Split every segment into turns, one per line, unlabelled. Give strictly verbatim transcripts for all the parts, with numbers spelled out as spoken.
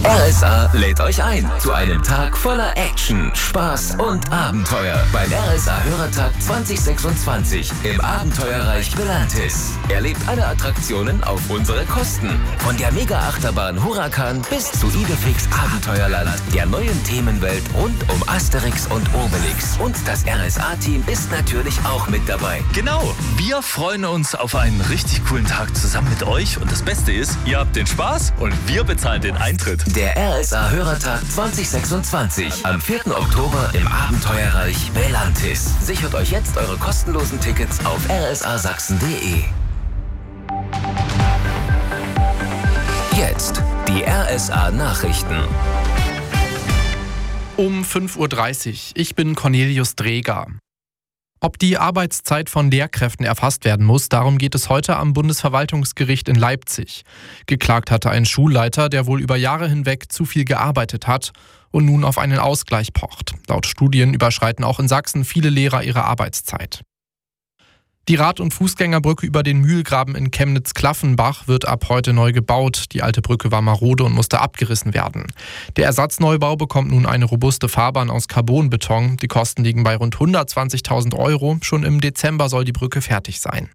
R S A lädt euch ein zu einem Tag voller Action, Spaß und Abenteuer beim R S A Hörertag zwanzig sechsundzwanzig im Abenteuerreich Belantis. Erlebt alle Attraktionen auf unsere Kosten. Von der Mega-Achterbahn Huracan bis zu Idefix Abenteuerland, der neuen Themenwelt rund um Asterix und Obelix. Und das R S A-Team ist natürlich auch mit dabei.
Genau, wir freuen uns auf einen richtig coolen Tag zusammen mit euch. Und das Beste ist, ihr habt den Spaß und wir bezahlen den Eintritt.
Der R S A Hörertag zwanzig sechsundzwanzig am vierten Oktober im Abenteuerreich Belantis. Sichert euch jetzt eure kostenlosen Tickets auf r s a sachsen punkt d e. Jetzt die R S A Nachrichten.
Um fünf Uhr dreißig. Ich bin Cornelius Dreger. Ob die Arbeitszeit von Lehrkräften erfasst werden muss, darum geht es heute am Bundesverwaltungsgericht in Leipzig. Geklagt hatte ein Schulleiter, der wohl über Jahre hinweg zu viel gearbeitet hat und nun auf einen Ausgleich pocht. Laut Studien überschreiten auch in Sachsen viele Lehrer ihre Arbeitszeit. Die Rad- und Fußgängerbrücke über den Mühlgraben in Chemnitz-Klaffenbach wird ab heute neu gebaut. Die alte Brücke war marode und musste abgerissen werden. Der Ersatzneubau bekommt nun eine robuste Fahrbahn aus Carbonbeton. Die Kosten liegen bei rund hundertzwanzigtausend Euro. Schon im Dezember soll die Brücke fertig sein.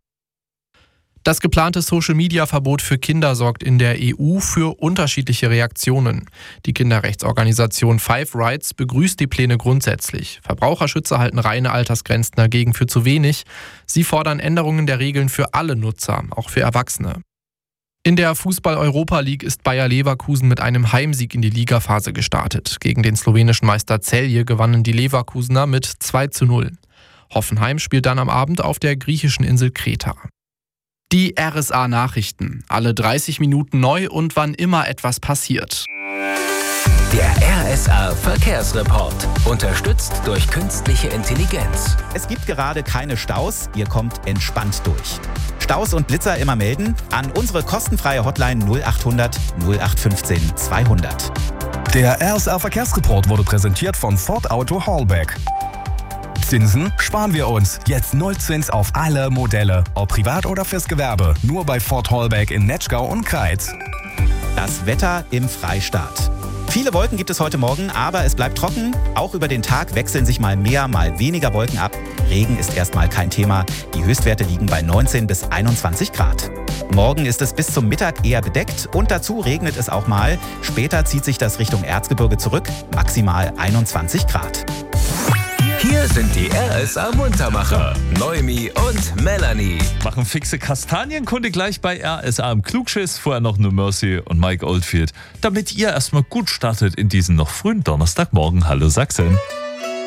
Das geplante Social-Media-Verbot für Kinder sorgt in der E U für unterschiedliche Reaktionen. Die Kinderrechtsorganisation Five Rights begrüßt die Pläne grundsätzlich. Verbraucherschützer halten reine Altersgrenzen dagegen für zu wenig. Sie fordern Änderungen der Regeln für alle Nutzer, auch für Erwachsene. In der Fußball-Europa League ist Bayer Leverkusen mit einem Heimsieg in die Ligaphase gestartet. Gegen den slowenischen Meister Celje gewannen die Leverkusener mit zwei zu null. Hoffenheim spielt dann am Abend auf der griechischen Insel Kreta. Die R S A Nachrichten. Alle dreißig Minuten neu und wann immer etwas passiert.
Der R S A Verkehrsreport. Unterstützt durch künstliche Intelligenz.
Es gibt gerade keine Staus. Ihr kommt entspannt durch. Staus und Blitzer immer melden an unsere kostenfreie Hotline null achthundert null acht fünfzehn zweihundert.
Der R S A Verkehrsreport wurde präsentiert von Ford Auto Hallback. Zinsen sparen wir uns. Jetzt Nullzins auf alle Modelle. Ob privat oder fürs Gewerbe. Nur bei Ford Hallback in Netschgau und Kreiz.
Das Wetter im Freistaat. Viele Wolken gibt es heute Morgen, aber es bleibt trocken. Auch über den Tag wechseln sich mal mehr, mal weniger Wolken ab. Regen ist erstmal kein Thema. Die Höchstwerte liegen bei neunzehn bis einundzwanzig Grad. Morgen ist es bis zum Mittag eher bedeckt und dazu regnet es auch mal. Später zieht sich das Richtung Erzgebirge zurück, maximal einundzwanzig Grad.
Hier sind die R S A Muntermacher, Noemi und Melanie.
Machen fixe Kastanienkunde gleich bei R S A im Klugschiss, vorher noch No Mercy und Mike Oldfield, damit ihr erstmal gut startet in diesen noch frühen Donnerstagmorgen. Hallo Sachsen.